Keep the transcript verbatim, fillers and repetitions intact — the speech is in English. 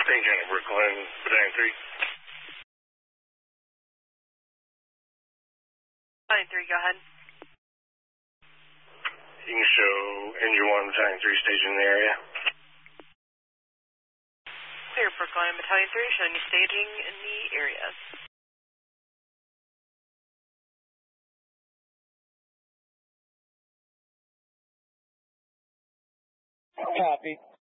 Saint John of Brooklyn, Battalion three. Battalion three, go ahead. You can show Engine one, Battalion three staging in the area. Clear, Brooklyn, Battalion three, showing you staging in the area. Copy.